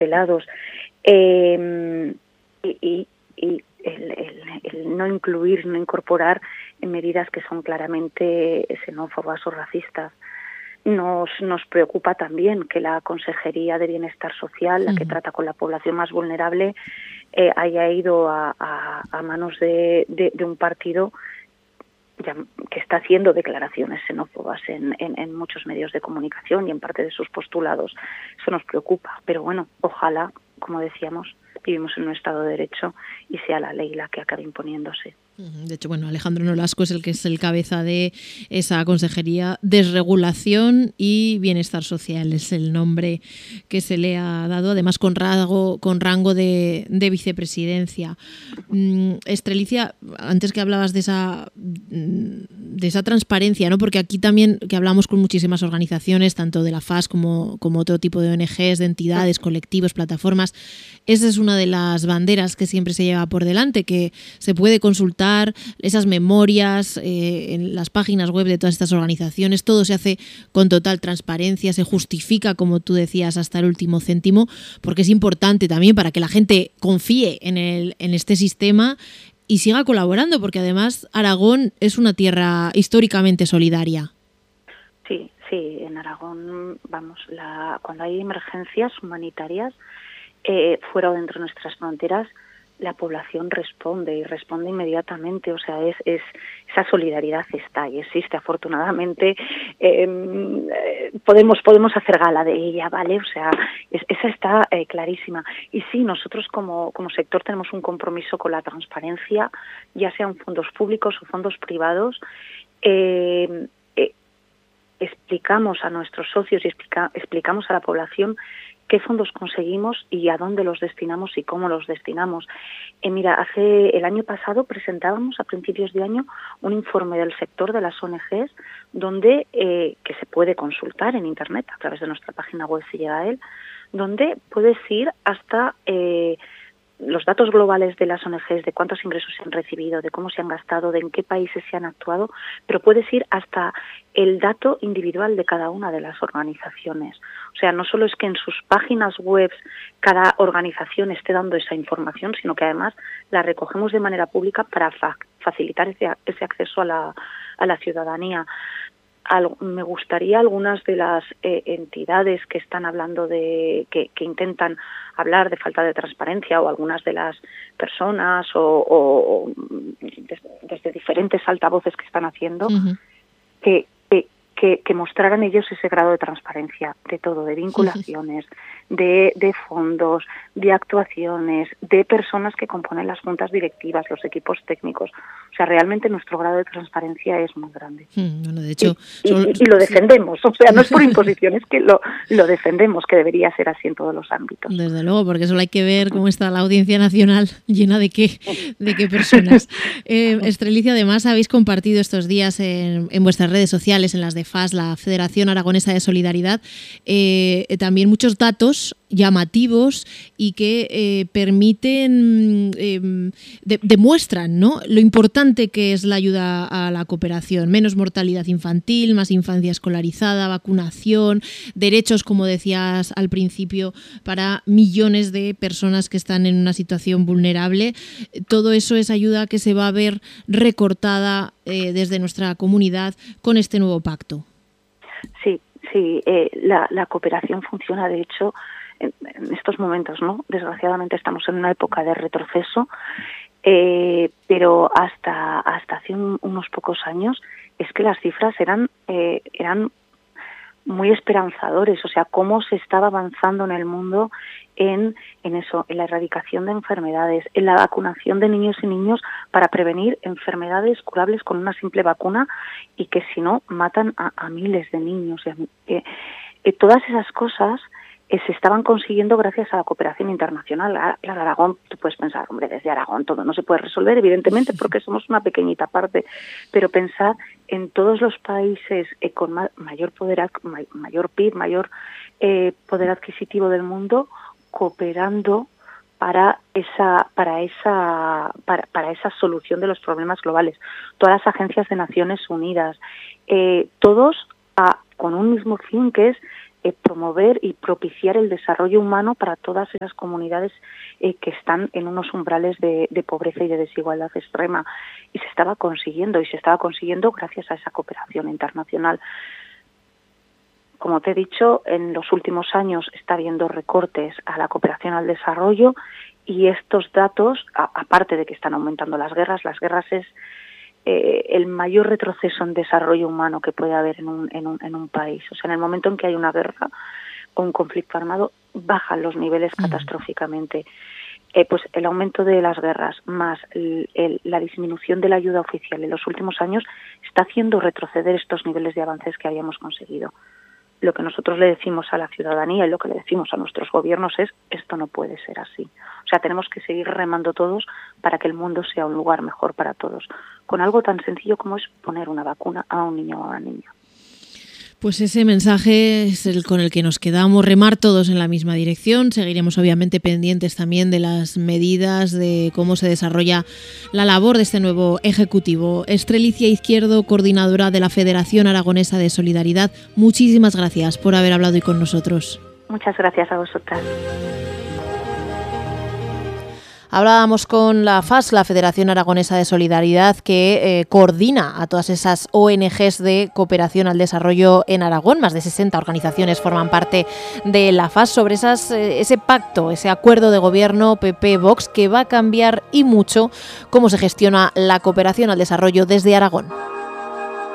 tutelados. Y el no incluir, no incorporar en medidas que son claramente xenófobas o racistas. Nos preocupa también que la Consejería de Bienestar Social, la que trata con la población más vulnerable, haya ido a manos de un partido que está haciendo declaraciones xenófobas en muchos medios de comunicación y en parte de sus postulados. Eso nos preocupa, pero bueno, ojalá, como decíamos, vivimos en un Estado de Derecho y sea la ley la que acabe imponiéndose. De hecho, bueno, Alejandro Nolasco es el que es el cabeza de esa Consejería. Desregulación y Bienestar Social es el nombre que se le ha dado, además con rango de vicepresidencia. Estrelicia, antes que hablabas de esa transparencia, ¿no? Porque aquí también que hablamos con muchísimas organizaciones, tanto de la FAS como otro tipo de ONGs, de entidades, colectivos, plataformas. Esa es una de las banderas que siempre se lleva por delante, que se puede consultar esas memorias en las páginas web de todas estas organizaciones. Todo se hace con total transparencia, se justifica, como tú decías, hasta el último céntimo, porque es importante también para que la gente confíe en este sistema y siga colaborando, porque además Aragón es una tierra históricamente solidaria. Sí, en Aragón, cuando hay emergencias humanitarias fuera o dentro de nuestras fronteras, la población responde inmediatamente. O sea, esa solidaridad está y existe, afortunadamente. Podemos hacer gala de ella, ¿vale? O sea, esa está clarísima. Y sí, nosotros como sector tenemos un compromiso con la transparencia, ya sean fondos públicos o fondos privados. Explicamos a nuestros socios y explicamos a la población qué fondos conseguimos y a dónde los destinamos y cómo los destinamos. Mira, el año pasado presentábamos a principios de año un informe del sector de las ONGs donde que se puede consultar en Internet, a través de nuestra página web se llega a él, donde puedes ir hasta los datos globales de las ONGs, de cuántos ingresos se han recibido, de cómo se han gastado, de en qué países se han actuado, pero puedes ir hasta el dato individual de cada una de las organizaciones. O sea, no solo es que en sus páginas web cada organización esté dando esa información, sino que además la recogemos de manera pública para facilitar ese acceso a la ciudadanía. Me gustaría algunas de las entidades que están hablando que intentan hablar de falta de transparencia, o algunas de las personas o desde diferentes altavoces que están haciendo, que mostraran ellos ese grado de transparencia de todo, de vinculaciones, de fondos, de actuaciones, de personas que componen las juntas directivas, los equipos técnicos. O sea, realmente nuestro grado de transparencia es muy grande. Bueno, de hecho, y lo defendemos. O sea, no es por imposición, es que lo defendemos, que debería ser así en todos los ámbitos. Desde luego, porque solo hay que ver cómo está la Audiencia Nacional llena de qué personas. Estrelicia, además, habéis compartido estos días en vuestras redes sociales, en las de FAS, la Federación Aragonesa de Solidaridad, también muchos datos llamativos y que permiten, demuestran, ¿no?, lo importante que es la ayuda a la cooperación. Menos mortalidad infantil, más infancia escolarizada, vacunación, derechos, como decías al principio, para millones de personas que están en una situación vulnerable. Todo eso es ayuda que se va a ver recortada desde nuestra comunidad con este nuevo pacto. Sí, la cooperación funciona, de hecho, en estos momentos, ¿no? Desgraciadamente estamos en una época de retroceso, pero hasta hace unos pocos años es que las cifras eran muy esperanzadores. O sea, cómo se estaba avanzando en el mundo en eso, en la erradicación de enfermedades, en la vacunación de niños y niñas para prevenir enfermedades curables con una simple vacuna, y que si no matan a miles de niños. Todas esas cosas se estaban consiguiendo gracias a la cooperación internacional. Claro, Aragón, tú puedes pensar, hombre, desde Aragón todo no se puede resolver, evidentemente, porque somos una pequeñita parte, pero pensar en todos los países con mayor poder, mayor PIB, mayor poder adquisitivo del mundo, cooperando para esa solución de los problemas globales. Todas las agencias de Naciones Unidas, todos con un mismo fin, que es promover y propiciar el desarrollo humano para todas esas comunidades que están en unos umbrales de pobreza y de desigualdad extrema. Y se estaba consiguiendo gracias a esa cooperación internacional. Como te he dicho, en los últimos años está habiendo recortes a la cooperación al desarrollo, y estos datos, aparte de que están aumentando las guerras es el mayor retroceso en desarrollo humano que puede haber en un país. O sea, en el momento en que hay una guerra o un conflicto armado, bajan los niveles catastróficamente. Pues el aumento de las guerras más la disminución de la ayuda oficial en los últimos años está haciendo retroceder estos niveles de avances que habíamos conseguido. Lo que nosotros le decimos a la ciudadanía y lo que le decimos a nuestros gobiernos es: esto no puede ser así. O sea, tenemos que seguir remando todos para que el mundo sea un lugar mejor para todos, con algo tan sencillo como es poner una vacuna a un niño o a una niña. Pues ese mensaje es el con el que nos quedamos, remar todos en la misma dirección. Seguiremos obviamente pendientes también de las medidas, de cómo se desarrolla la labor de este nuevo Ejecutivo. Estrelicia Izquierdo, coordinadora de la Federación Aragonesa de Solidaridad, muchísimas gracias por haber hablado hoy con nosotros. Muchas gracias a vosotras. Hablábamos con la FAS, la Federación Aragonesa de Solidaridad, que coordina a todas esas ONGs de cooperación al desarrollo en Aragón. Más de 60 organizaciones forman parte de la FAS, sobre ese pacto, ese acuerdo de gobierno PP-Vox, que va a cambiar y mucho cómo se gestiona la cooperación al desarrollo desde Aragón.